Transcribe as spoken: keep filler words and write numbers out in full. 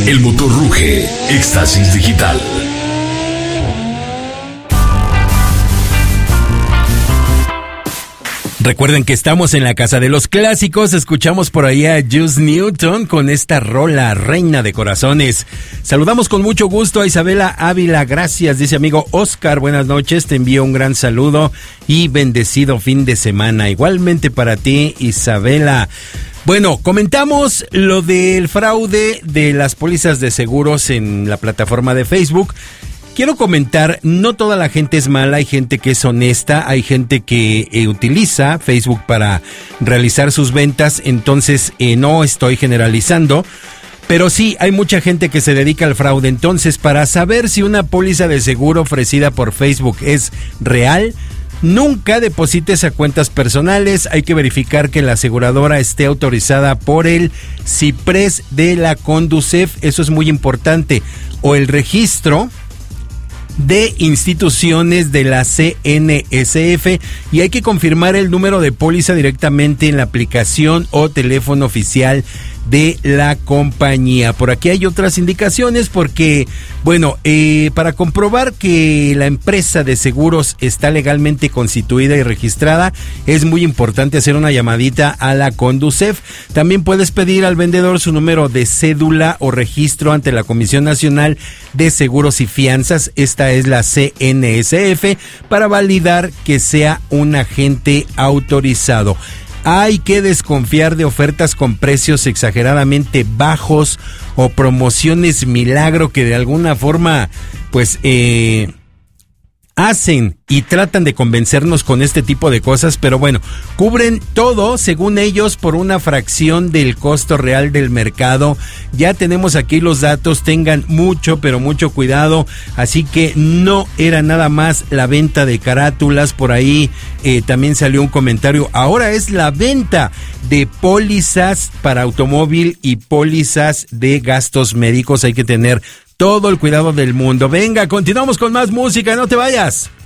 El motor ruge. Éxtasis digital. Recuerden que estamos en la casa de los clásicos. Escuchamos por ahí a Juice Newton con esta rola, Reina de Corazones. Saludamos con mucho gusto a Isabela Ávila. Gracias, dice amigo Oscar. Buenas noches, te envío un gran saludo y bendecido fin de semana. Igualmente para ti, Isabela. Bueno, comentamos lo del fraude de las pólizas de seguros en la plataforma de Facebook. Quiero comentar, no toda la gente es mala, hay gente que es honesta, hay gente que eh, utiliza Facebook para realizar sus ventas, entonces eh, no estoy generalizando, pero sí hay mucha gente que se dedica al fraude. Entonces, para saber si una póliza de seguro ofrecida por Facebook es real, nunca deposites a cuentas personales. Hay que verificar que la aseguradora esté autorizada por el CIPRES de la Conducef, eso es muy importante, o el registro de instituciones de la C N S F, y hay que confirmar el número de póliza directamente en la aplicación o teléfono oficial de la compañía. Por aquí hay otras indicaciones porque, bueno, eh, para comprobar que la empresa de seguros está legalmente constituida y registrada, es muy importante hacer una llamadita a la Conducef. También puedes pedir al vendedor su número de cédula o registro ante la Comisión Nacional de Seguros y Fianzas, esta es la C N S F, para validar que sea un agente autorizado. Hay que desconfiar de ofertas con precios exageradamente bajos o promociones milagro que de alguna forma pues eh, hacen y tratan de convencernos con este tipo de cosas, pero bueno, cubren todo según ellos por una fracción del costo real del mercado. Ya tenemos aquí los datos, tengan mucho pero mucho cuidado. Así que no era nada más la venta de carátulas, por ahí eh, también salió un comentario, ahora es la venta de pólizas para automóvil y pólizas de gastos médicos. Hay que tener todo el cuidado del mundo. Venga, continuamos con más música, no te vayas.